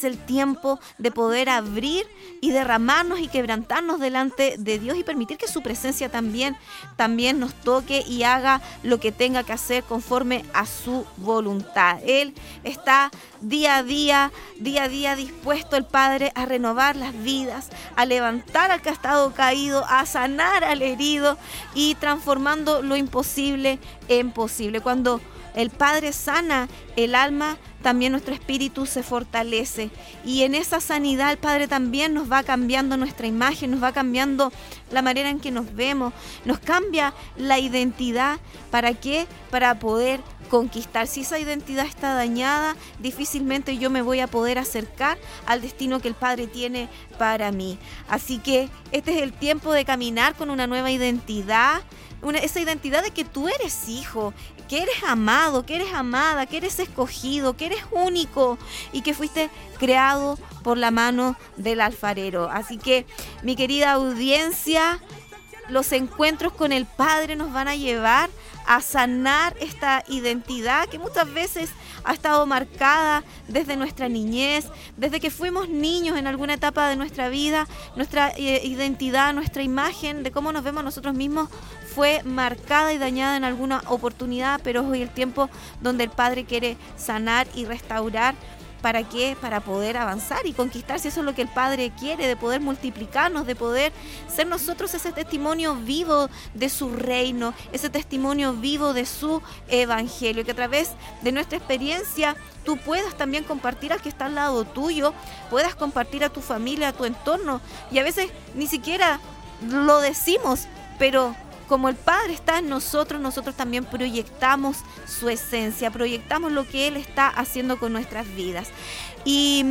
Es el tiempo de poder abrir y derramarnos y quebrantarnos delante de Dios y permitir que su presencia también nos toque y haga lo que tenga que hacer conforme a su voluntad. Él está día a día dispuesto, el Padre, a renovar las vidas, a levantar al que ha estado caído, a sanar al herido y transformando lo imposible en posible. Cuando el Padre sana el alma, también nuestro espíritu se fortalece. Y en esa sanidad el Padre también nos va cambiando nuestra imagen, nos va cambiando la manera en que nos vemos, nos cambia la identidad. ¿Para qué? Para poder conquistar. Si esa identidad está dañada, difícilmente yo me voy a poder acercar al destino que el Padre tiene para mí. Así que este es el tiempo de caminar con una nueva identidad, esa identidad de que tú eres hijo, que eres amado, que eres amada, que eres escogido, que eres único y que fuiste creado por la mano del alfarero. Así que, mi querida audiencia, los encuentros con el Padre nos van a llevar a sanar esta identidad que muchas veces ha estado marcada desde nuestra niñez, desde que fuimos niños en alguna etapa de nuestra vida. Nuestra identidad, nuestra imagen de cómo nos vemos a nosotros mismos fue marcada y dañada en alguna oportunidad, pero es hoy el tiempo donde el Padre quiere sanar y restaurar. ¿Para qué? Para poder avanzar y conquistar, si eso es lo que el Padre quiere, de poder multiplicarnos, de poder ser nosotros ese testimonio vivo de su reino, ese testimonio vivo de su evangelio, que a través de nuestra experiencia tú puedas también compartir al que está al lado tuyo, puedas compartir a tu familia, a tu entorno, y a veces ni siquiera lo decimos, pero como el Padre está en nosotros, nosotros también proyectamos su esencia, proyectamos lo que Él está haciendo con nuestras vidas. Y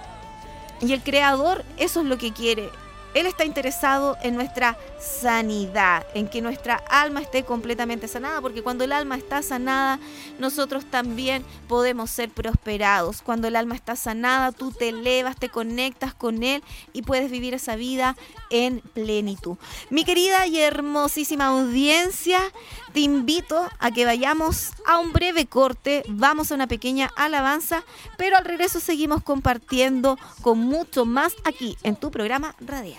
el Creador, eso es lo que quiere. Él está interesado en nuestra sanidad, en que nuestra alma esté completamente sanada, porque cuando el alma está sanada, nosotros también podemos ser prosperados. Cuando el alma está sanada, tú te elevas, te conectas con Él y puedes vivir esa vida en plenitud. Mi querida y hermosísima audiencia, te invito a que vayamos a un breve corte, vamos a una pequeña alabanza, pero al regreso seguimos compartiendo con mucho más aquí en tu programa radial.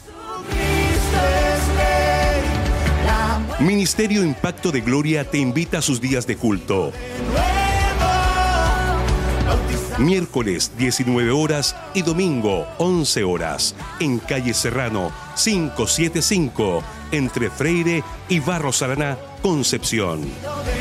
Ministerio Impacto de Gloria te invita a sus días de culto. Miércoles 19 horas y domingo 11 horas en calle Serrano 575 entre Freire y Barros Araná, Concepción.